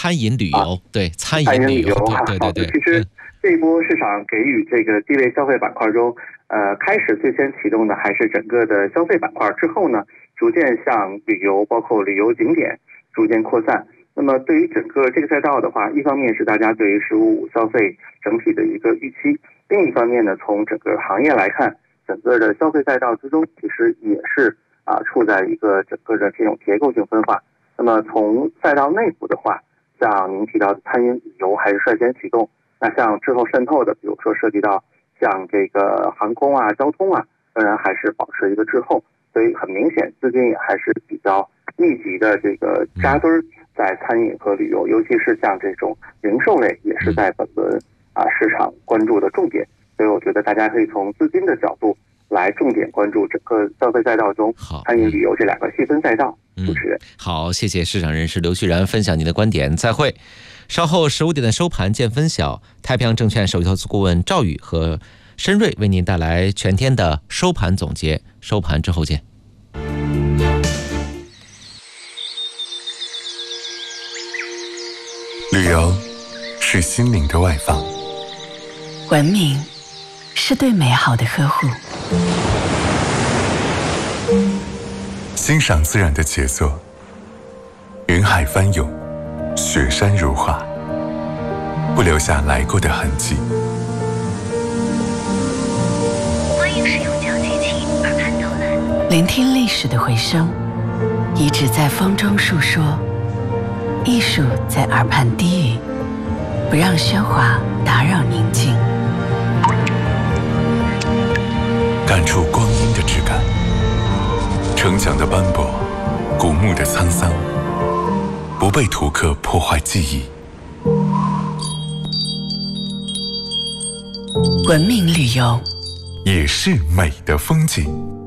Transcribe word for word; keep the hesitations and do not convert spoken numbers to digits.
餐饮旅游，啊、对餐饮旅游，对对对对。 其实这一波市场给予这个低位消费板块中，呃，开始最先启动的还是整个的消费板块，之后呢，逐渐向旅游，包括旅游景点逐渐扩散。那么对于整个这个赛道的话，一方面是大家对于十五五消费整体的一个预期，另一方面呢，从整个行业来看，整个的消费赛道之中，其实也是啊处在一个整个的这种结构性分化。那么从赛道内部的话，像您提到的餐饮旅游还是率先启动，那像之后渗透的，比如说涉及到像这个航空啊、交通啊，当然还是保持一个滞后，所以很明显资金也还是比较密集的这个扎堆儿在餐饮和旅游，尤其是像这种零售类也是在本轮啊市场关注的重点，所以我觉得大家可以从资金的角度来重点关注整个消费赛道中餐饮旅游这两个细分赛道。主持人、嗯、 好，谢谢市场人士刘旭然分享您的观点，再会。稍后十五点的收盘见分晓，太平洋证券首席投资顾问赵宇和申瑞为您带来全天的收盘总结，收盘之后见。 旅游是心灵的外放， 文明是对美好的呵护， 欣赏自然的杰作，云海翻涌，雪山如画，不留下来过的痕迹。 欢迎使用讲解器耳畔导览，聆听历史的回声，遗址在风中述说，艺术在耳畔低语，不让喧哗打扰宁静， 感触光阴的质感，城墙的斑驳，古墓的沧桑，不被图刻破坏记忆。 文明旅游也是美的风景。